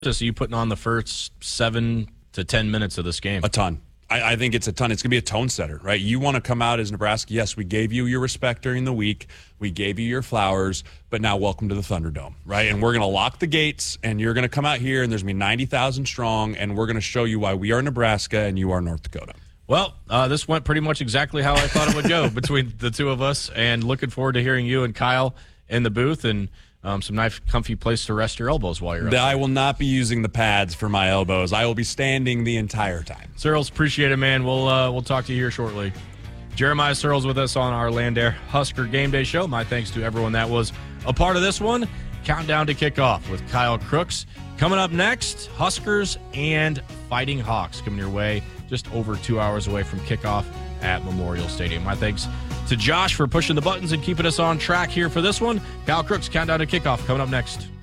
are you putting on the first 7 to 10 minutes of this game? A ton. I think it's a ton. It's going to be a tone setter, right? You want to come out as Nebraska. Yes, we gave you your respect during the week. We gave you your flowers, but now welcome to the Thunderdome, right? And we're going to lock the gates, and you're going to come out here, and there's going to be 90,000 strong, and we're going to show you why we are Nebraska and you are North Dakota. Well, this went pretty much exactly how I thought it would go between the two of us, and looking forward to hearing you and Kyle in the booth and some nice, comfy place to rest your elbows while you're up there. I will not be using the pads for my elbows. I will be standing the entire time. Searles, appreciate it, man. We'll talk to you here shortly. Jeremiah Searles with us on our Land-Air Husker Game Day show. My thanks to everyone that was a part of this one. Countdown to kickoff with Kyle Crooks. Coming up next, Huskers and Fighting Hawks coming your way just over 2 hours away from kickoff at Memorial Stadium. My thanks to Josh for pushing the buttons and keeping us on track here for this one. Kyle Crooks, Countdown to Kickoff, coming up next.